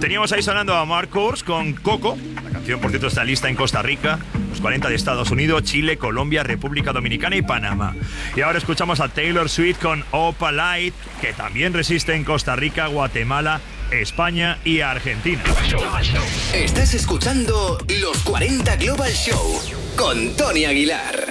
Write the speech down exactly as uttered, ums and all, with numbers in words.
Teníamos ahí sonando a Mark Kors con Coco. La canción, por cierto, está lista en Costa Rica, los cuarenta de Estados Unidos, Chile, Colombia, República Dominicana y Panamá. Y ahora escuchamos a Taylor Swift con Opalite, que también resiste en Costa Rica, Guatemala, España y Argentina. Estás escuchando Los cuarenta Global Show con Tony Aguilar.